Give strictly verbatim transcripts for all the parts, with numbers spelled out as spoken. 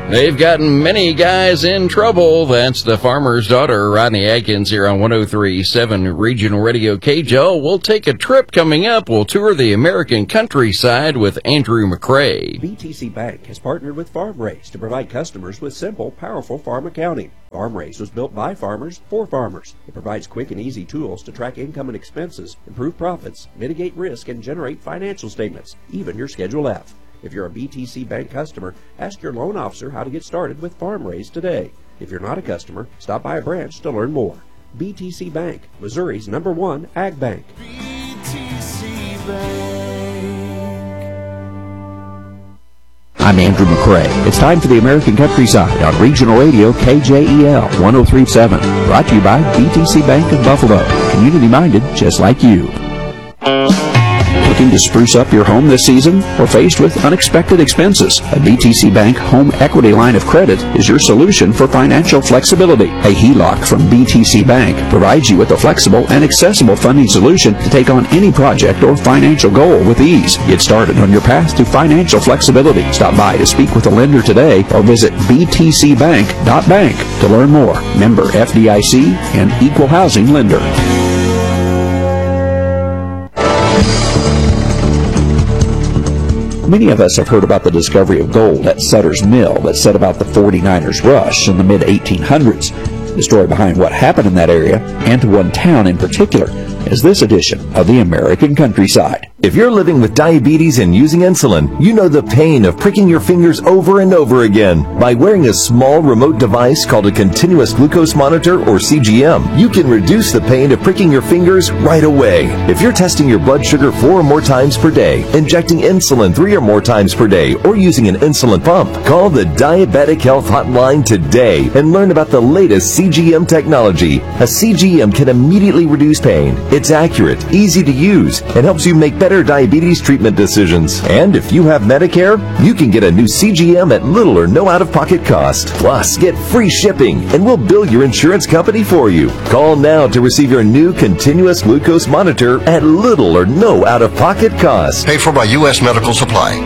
They've gotten many guys in trouble. That's the farmer's daughter, Rodney Atkins, here on one oh three point seven Regional Radio K J O. We'll take a trip coming up. We'll tour the American countryside with Andrew McCrae. B T C Bank has partnered with FarmRaise to provide customers with simple, powerful farm accounting. FarmRaise was built by farmers for farmers. It provides quick and easy tools to track income and expenses, improve profits, mitigate risk, and generate financial statements, even your Schedule F. If you're a B T C Bank customer, ask your loan officer how to get started with FarmRaise today. If you're not a customer, stop by a branch to learn more. B T C Bank, Missouri's number one ag bank. B T C Bank. I'm Andrew McCrae. It's time for the American Countryside on Regional Radio K J E L one oh three point seven. Brought to you by B T C Bank of Buffalo. Community-minded just like you. Looking to spruce up your home this season or faced with unexpected expenses? A B T C Bank home equity line of credit is your solution for financial flexibility. A H E L O C from B T C Bank provides you with a flexible and accessible funding solution to take on any project or financial goal with ease. Get started on your path to financial flexibility. Stop by to speak with a lender today or visit b t c bank dot bank to learn more. Member F D I C and Equal Housing Lender. Many of us have heard about the discovery of gold at Sutter's Mill that set about the forty-niners rush in the mid eighteen hundreds. The story behind what happened in that area, and to one town in particular, is this edition of the American Countryside. If you're living with diabetes and using insulin, you know the pain of pricking your fingers over and over again. By wearing a small remote device called a continuous glucose monitor, or C G M, you can reduce the pain of pricking your fingers right away. If you're testing your blood sugar four or more times per day, injecting insulin three or more times per day, or using an insulin pump, call the Diabetic Health Hotline today and learn about the latest C G M technology. A C G M can immediately reduce pain. It's accurate, easy to use, and helps you make better diabetes treatment decisions. And if you have Medicare, you can get a new C G M at little or no out-of-pocket cost. Plus, get free shipping, and we'll bill your insurance company for you. Call now to receive your new continuous glucose monitor at little or no out-of-pocket cost. Paid for by U S Medical Supply.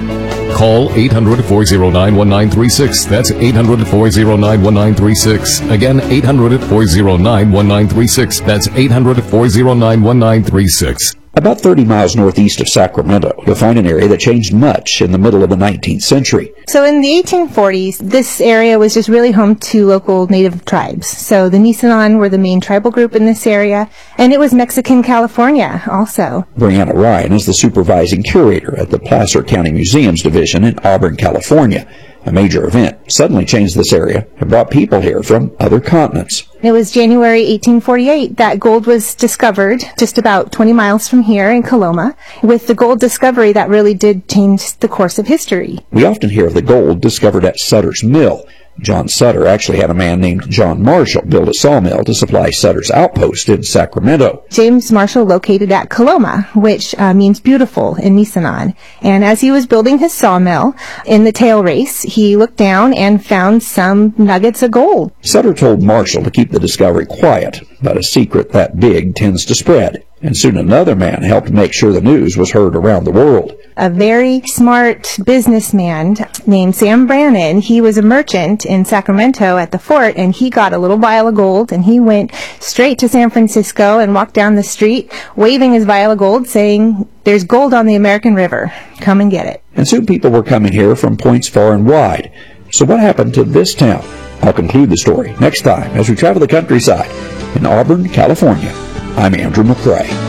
Call eight hundred, four oh nine, one nine three six. That's eight hundred, four oh nine, one nine three six. Again, eight hundred, four oh nine, one nine three six. That's eight hundred, four oh nine, one nine three six. About thirty miles northeast of Sacramento, you'll find an area that changed much in the middle of the nineteenth century. So in the eighteen forties, this area was just really home to local native tribes. So the Nisenan were the main tribal group in this area, and it was Mexican California also. Brianna Ryan is the supervising curator at the Placer County Museums Division in Auburn, California. A major event suddenly changed this area and brought people here from other continents. It was January eighteen forty-eight that gold was discovered just about twenty miles from here in Coloma. With the gold discovery, that really did change the course of history. We often hear of the gold discovered at Sutter's Mill. John Sutter actually had a man named John Marshall build a sawmill to supply Sutter's outpost in Sacramento. James Marshall located at Coloma, which uh, means beautiful in Nisenan. And as he was building his sawmill in the tail race, he looked down and found some nuggets of gold. Sutter told Marshall to keep the discovery quiet, but a secret that big tends to spread. And soon another man helped make sure the news was heard around the world. A very smart businessman named Sam Brannan, he was a merchant in Sacramento at the fort, and he got a little vial of gold, and he went straight to San Francisco and walked down the street waving his vial of gold, saying, "There's gold on the American River. Come and get it." And soon people were coming here from points far and wide. So what happened to this town? I'll conclude the story next time as we travel the countryside in Auburn, California. I'm Andrew McCrae.